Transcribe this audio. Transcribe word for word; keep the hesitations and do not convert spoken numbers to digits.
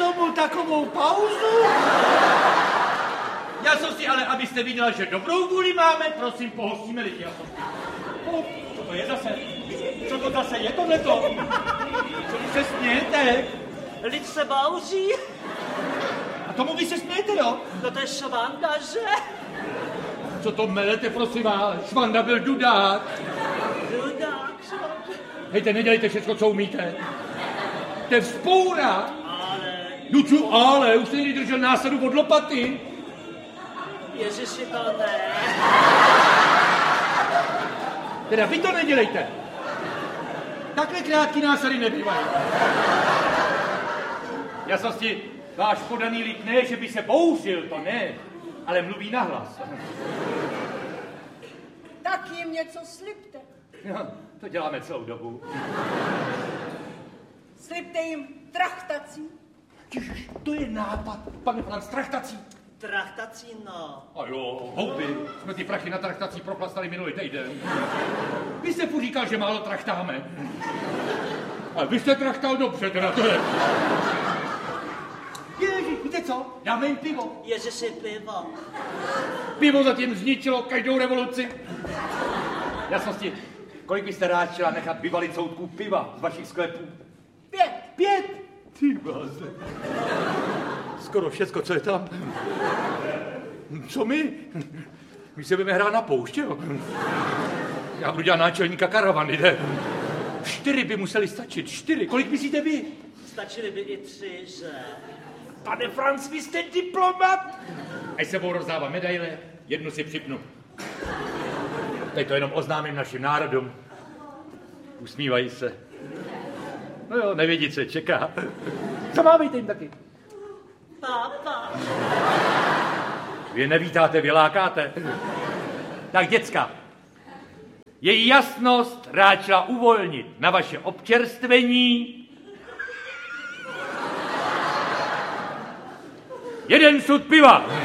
tomu takovou pauzu? Já jsem si ale, abyste viděla, že dobrou vůli máme, prosím, pohostíme lidi. Oh, co to je zase? Co to zase je tohleto? Co se smějete? Lid se bouří. A tomu vy se smějete, jo? No to je Švanda, že? Co to melete, prosím vás? Švanda byl dudák. Dudák, Švanda. Hejte, nedělejte všechno, co umíte. To je vzpoura. Ale... No co ale? Už jste někdy držel násadu od lopaty. Ježiši, to ne. Teda vy to nedělejte. Takhle krátký násady nebývají. Jasnosti, váš podaný lid ne, že by se bouřil, to ne, ale mluví nahlas. Tak jim něco slibte. No, to děláme celou dobu. Slibte jim trachtací. Ježiš, to je nápad, pane Franc, trachtací. Trachtací, no. A jo, houby, jsme ty prachy na trachtací proplastali minulý týden. Vy jste furt říkal, že málo trachtáme. Ale vy jste trachtal dobře, teda to je. Ježiš, víte co? Dáme jim pivo. Ježiši, pivo. Pivo zatím zničilo každou revoluci. Jasnosti, kolik byste rád chtěla nechat vyvalit soutků piva z vašich sklepů? Pět. Pět? Ty bláze. Skoro všecko, co je tam. Co my? My se budeme hrát na pouště, jo? Já budu dělat náčelníka karavany, jde. Čtyři by museli stačit, čtyři. Kolik myslíte vy? Stačili by i tři, že? Pane Franc, vy jste diplomat. Až se budou rozdávat medaile, jednu si připnu. Teď to jenom oznámím našim národům. Usmívají se. No jo, nevědí, co čeká. Co máme jim taky? Pápa. Vy nevítáte, vy lákáte. Tak, děcka, její jasnost ráčila uvolnit na vaše občerstvení jeden sud piva.